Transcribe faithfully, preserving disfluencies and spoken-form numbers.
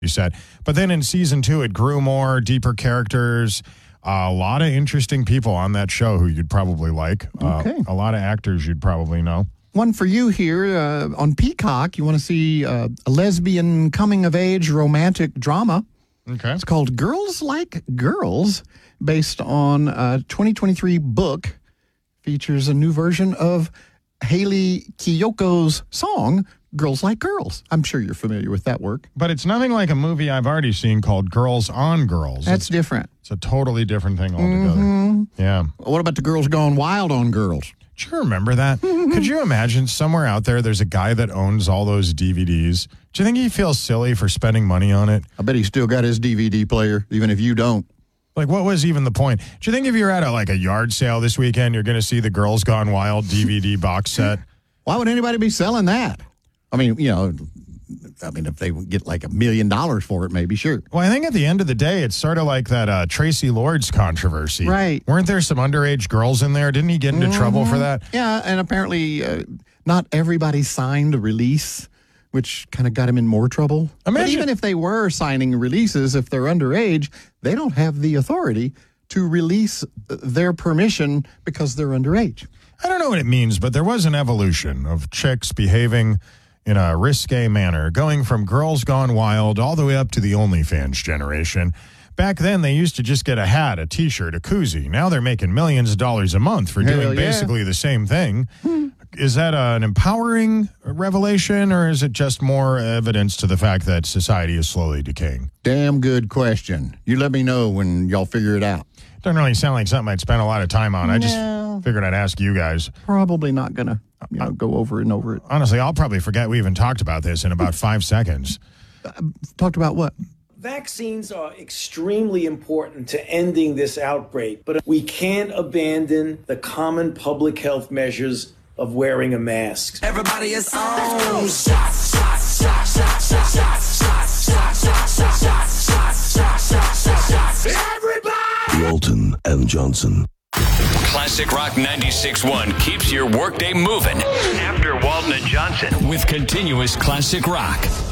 set. But then in season two, it grew more, deeper characters, uh, a lot of interesting people on that show who you'd probably like. Uh, Okay. A lot of actors you'd probably know. One for you here uh, on Peacock. You want to see uh, a lesbian coming-of-age romantic drama. Okay. It's called Girls Like Girls, based on a twenty twenty-three book. Features a new version of Haley Kiyoko's song, Girls Like Girls. I'm sure you're familiar with that work. But it's nothing like a movie I've already seen called Girls on Girls. That's it's, different. it's a totally different thing altogether. Mm-hmm. Yeah. What about the Girls Gone Wild on Girls? Do you remember that? Could you imagine somewhere out there there's a guy that owns all those D V Ds? Do you think he feels silly for spending money on it? I bet he's still got his D V D player, even if you don't. Like, what was even the point? Do you think if you're at a, like a yard sale this weekend, you're going to see the Girls Gone Wild D V D box set? Why would anybody be selling that? I mean, you know, I mean, if they get like a million dollars for it, maybe, sure. Well, I think at the end of the day, it's sort of like that uh, Tracy Lords controversy. Right. Weren't there some underage girls in there? Didn't he get into mm-hmm. trouble for that? Yeah, and apparently uh, not everybody signed a release, which kind of got him in more trouble. Imagine. But even if they were signing releases, if they're underage, they don't have the authority to release their permission because they're underage. I don't know what it means, but there was an evolution of chicks behaving in a risque manner, going from Girls Gone Wild all the way up to the OnlyFans generation. Back then, they used to just get a hat, a T-shirt, a koozie. Now they're making millions of dollars a month for Hell doing yeah. basically the same thing. Hmm. Is that an empowering revelation, or is it just more evidence to the fact that society is slowly decaying? Damn good question. You let me know when y'all figure it out. Doesn't really sound like something I'd spend a lot of time on. I just No. figured I'd ask you guys. Probably not going to you know, go over and over it. Honestly, I'll probably forget we even talked about this in about five seconds. Uh, talked about what? Vaccines are extremely important to ending this outbreak, but we can't abandon the common public health measures of wearing a mask. Everybody is on. Shots, shots, shots, shots, shots, shots, shots, shots, shots, shots, shots, shots, shots, shots, shots, shots. Everybody! Walton and Johnson. Classic Rock ninety-six point one keeps your workday moving. After Walton and Johnson with continuous classic rock.